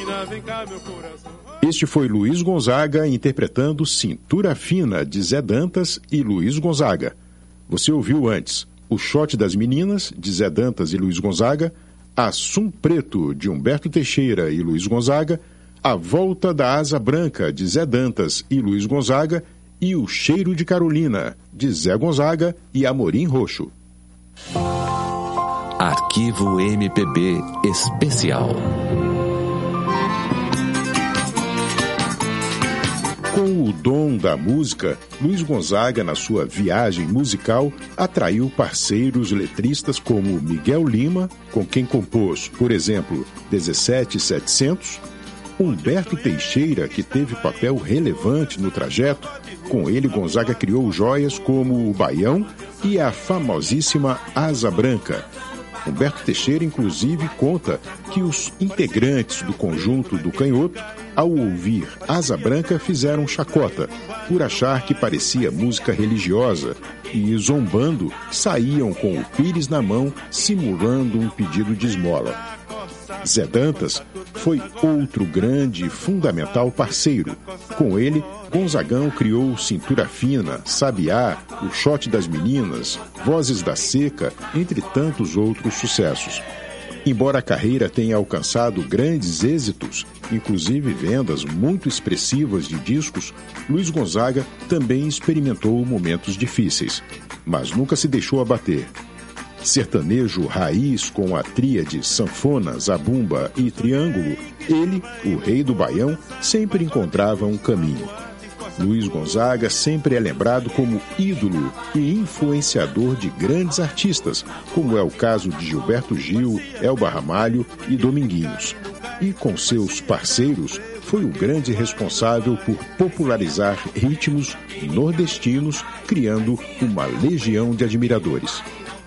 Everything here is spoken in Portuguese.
Este foi Luiz Gonzaga interpretando Cintura Fina, de Zé Dantas e Luiz Gonzaga. Você ouviu antes O Shot das Meninas, de Zé Dantas e Luiz Gonzaga, Assum Preto, de Humberto Teixeira e Luiz Gonzaga, A Volta da Asa Branca, de Zé Dantas e Luiz Gonzaga, e O Cheiro de Carolina, de Zé Gonzaga e Amorim Roxo. Arquivo MPB Especial. Com o dom da música, Luiz Gonzaga, na sua viagem musical, atraiu parceiros letristas como Miguel Lima, com quem compôs, por exemplo, 17.700, Humberto Teixeira, que teve papel relevante no trajeto. Com ele, Gonzaga criou joias como o Baião e a famosíssima Asa Branca. Humberto Teixeira, inclusive, conta que os integrantes do conjunto do Canhoto, ao ouvir Asa Branca, fizeram chacota, por achar que parecia música religiosa, e, zombando, saíam com o pires na mão, simulando um pedido de esmola. Zé Dantas foi outro grande e fundamental parceiro. Com ele, Gonzagão criou Cintura Fina, Sabiá, O Shot das Meninas, Vozes da Seca, entre tantos outros sucessos. Embora a carreira tenha alcançado grandes êxitos, inclusive vendas muito expressivas de discos, Luiz Gonzaga também experimentou momentos difíceis, mas nunca se deixou abater. Sertanejo raiz com a tríade sanfona, zabumba e triângulo, ele, o rei do Baião, sempre encontrava um caminho. Luiz Gonzaga sempre é lembrado como ídolo e influenciador de grandes artistas, como é o caso de Gilberto Gil, Elba Ramalho e Dominguinhos. E com seus parceiros, foi o grande responsável por popularizar ritmos nordestinos, criando uma legião de admiradores.